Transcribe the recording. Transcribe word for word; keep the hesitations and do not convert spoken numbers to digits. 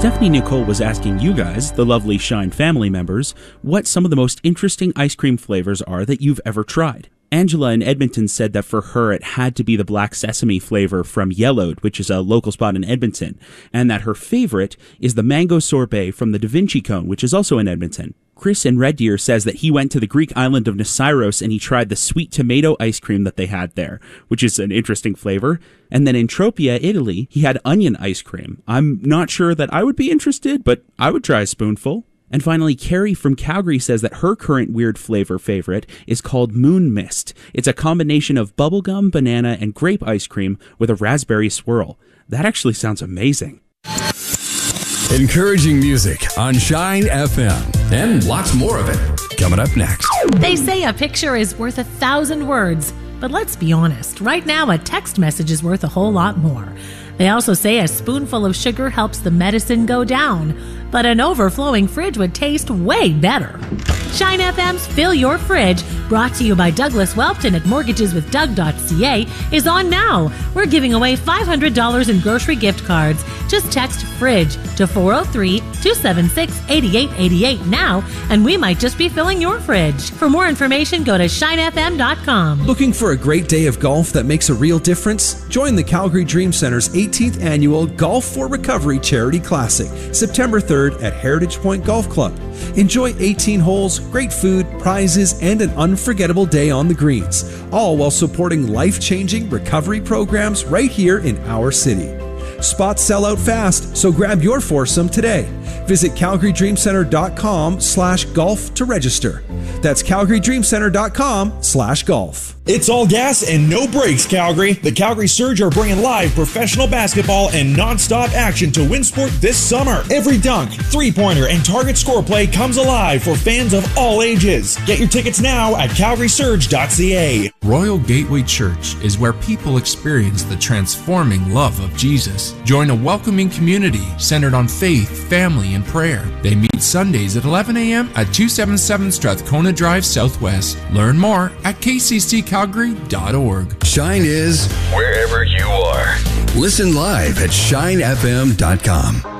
Stephanie Nicole was asking you guys, the lovely Shine family members, what some of the most interesting ice cream flavors are that you've ever tried. Angela in Edmonton said that for her it had to be the black sesame flavor from Yellowed, which is a local spot in Edmonton, and that her favorite is the mango sorbet from the Da Vinci Cone, which is also in Edmonton. Chris in Red Deer says that he went to the Greek island of Nisyros and he tried the sweet tomato ice cream that they had there, which is an interesting flavor. And then in Tropea, Italy, he had onion ice cream. I'm not sure that I would be interested, but I would try a spoonful. And finally, Carrie from Calgary says that her current weird flavor favorite is called Moon Mist. It's a combination of bubblegum, banana, and grape ice cream with a raspberry swirl. That actually sounds amazing. Encouraging music on Shine F M. And lots more of it coming up next. They say a picture is worth a thousand words. But let's be honest, right now a text message is worth a whole lot more. They also say a spoonful of sugar helps the medicine go down, but an overflowing fridge would taste way better. Shine F M's Fill Your Fridge, brought to you by Douglas Welpton at mortgages with doug dot c a, is on now. We're giving away five hundred dollars in grocery gift cards. Just text FRIDGE to four oh three, two seven six, eight eight eight eight now, and we might just be filling your fridge. For more information, go to shine f m dot com. Looking for a great day of golf that makes a real difference? Join the Calgary Dream Center's eighteenth annual Golf for Recovery Charity Classic, September third at Heritage Point Golf Club. Enjoy eighteen holes, great food, prizes, and an unforgettable day on the greens, all while supporting life-changing recovery programs right here in our city. Spots sell out fast, so grab your foursome today. Visit calgary dream center dot com slash golf to register. That's calgary dream center dot com slash golf. It's all gas and no brakes, Calgary. The Calgary Surge are bringing live professional basketball and non-stop action to Winsport this summer. Every dunk, three-pointer, and target score play comes alive for fans of all ages. Get your tickets now at calgary surge dot c a. Royal Gateway Church is where people experience the transforming love of Jesus. Join a welcoming community centered on faith, family, and prayer. They meet Sundays at eleven a.m. at two seventy-seven Strathcona Drive Southwest. Learn more at k c c calgary dot org. Shine is wherever you are. Listen live at shine f m dot com.